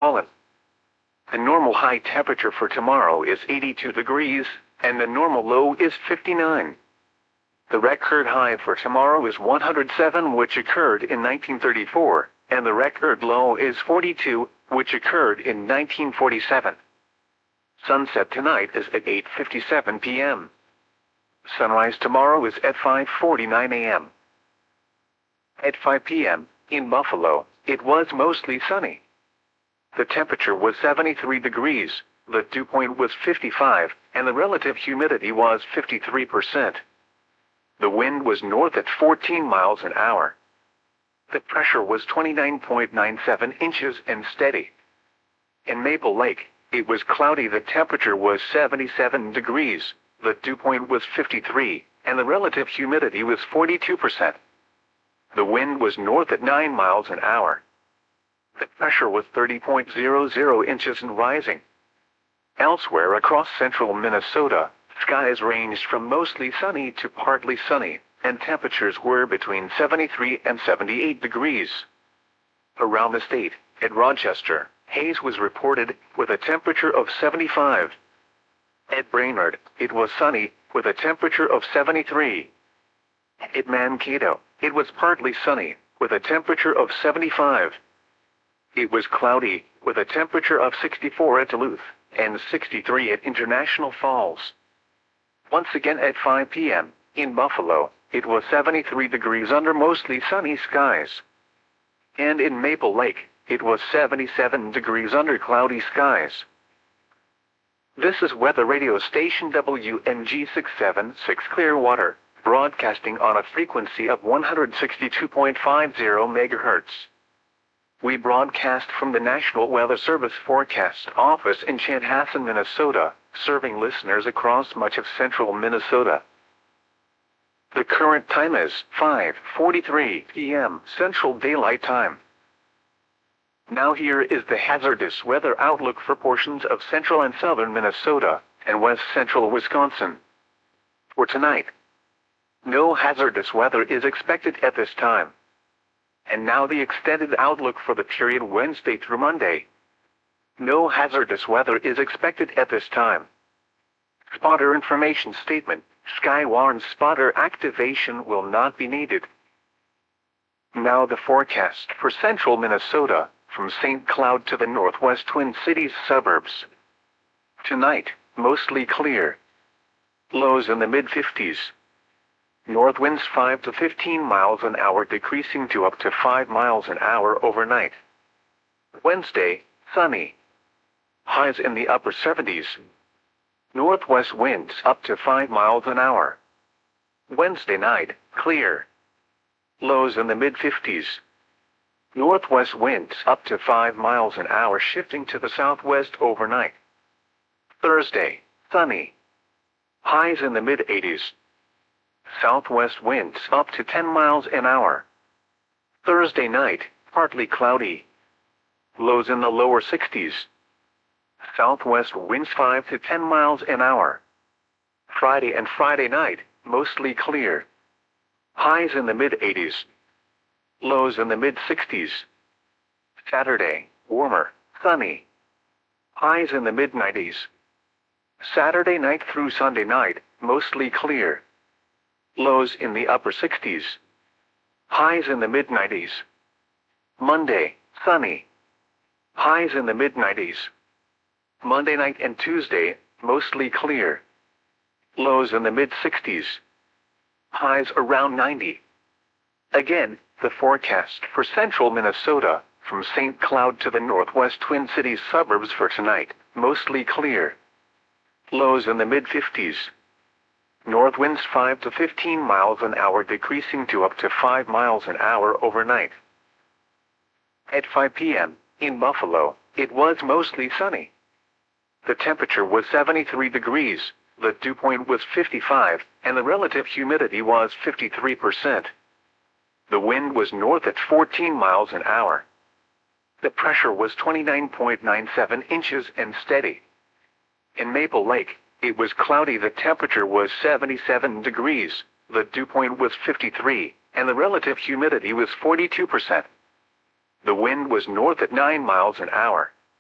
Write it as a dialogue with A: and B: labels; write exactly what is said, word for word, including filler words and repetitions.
A: pollen. The normal high temperature for tomorrow is eighty-two degrees, and the normal low is fifty-nine. The record high for tomorrow is one hundred seven, which occurred in nineteen thirty-four, and the record low is forty-two, which occurred in nineteen forty-seven. Sunset tonight is at eight fifty-seven p m Sunrise tomorrow is at five forty-nine a m At five p m, in Buffalo, it was mostly sunny. The temperature was seventy-three degrees, the dew point was fifty-five, and the relative humidity was fifty-three percent. The wind was north at fourteen miles an hour. The pressure was twenty-nine point nine seven inches and steady. In Maple Lake, it was cloudy. The temperature was seventy-seven degrees, the dew point was fifty-three, and the relative humidity was forty-two percent. The wind was north at nine miles an hour. The pressure was thirty point zero zero inches and rising. Elsewhere across central Minnesota, skies ranged from mostly sunny to partly sunny, and temperatures were between seventy-three and seventy-eight degrees. Around the state, at Rochester, haze was reported, with a temperature of seventy-five. At Brainerd, it was sunny, with a temperature of seventy-three. At Mankato, it was partly sunny, with a temperature of seventy-five. It was cloudy, with a temperature of sixty-four at Duluth, and sixty-three at International Falls. Once again at five p m, in Buffalo, it was seventy-three degrees under mostly sunny skies. And in Maple Lake, it was seventy-seven degrees under cloudy skies. This is weather radio station W N G six seven six Clearwater, broadcasting on a frequency of one hundred sixty-two point five zero megahertz. We broadcast from the National Weather Service Forecast Office in Chanhassen, Minnesota, serving listeners across much of central Minnesota. The current time is five forty-three p m Central Daylight Time. Now here is the hazardous weather outlook for portions of central and southern Minnesota and west central Wisconsin. For tonight, no hazardous weather is expected at this time. And now the extended outlook for the period Wednesday through Monday. No hazardous weather is expected at this time. Spotter information statement: Skywarn spotter activation will not be needed. Now the forecast for central Minnesota, from Saint Cloud to the northwest Twin Cities suburbs. Tonight, mostly clear. Lows in the mid fifties. North winds five to fifteen miles an hour, decreasing to up to five miles an hour overnight. Wednesday, sunny. Highs in the upper seventies. Northwest winds up to five miles an hour. Wednesday night, clear. Lows in the mid fifties. Northwest winds up to five miles an hour, shifting to the southwest overnight. Thursday, sunny. Highs in the mid eighties. Southwest winds up to ten miles an hour. Thursday night, partly cloudy. Lows in the lower sixties. Southwest winds five to ten miles an hour. Friday and Friday night, mostly clear. Highs in the mid eighties. Lows in the mid sixties. Saturday, warmer, sunny. Highs in the mid nineties. Saturday night through Sunday night, mostly clear. Lows in the upper sixties. Highs in the mid nineties. Monday, sunny. Highs in the mid nineties. Monday night and Tuesday, mostly clear. Lows in the mid sixties. Highs around ninety. Again, the forecast for central Minnesota, from Saint Cloud to the northwest Twin Cities suburbs for tonight, mostly clear. Lows in the mid fifties. North winds five to fifteen miles an hour, decreasing to up to five miles an hour overnight. At five p m, in Buffalo, it was mostly sunny. The temperature was seventy-three degrees, the dew point was fifty-five, and the relative humidity was fifty-three percent. The wind was north at fourteen miles an hour. The pressure was twenty-nine point nine seven inches and steady. In Maple Lake, it was cloudy. The temperature was seventy-seven degrees, the dew point was fifty-three, and the relative humidity was forty-two percent. The wind was north at nine miles an hour.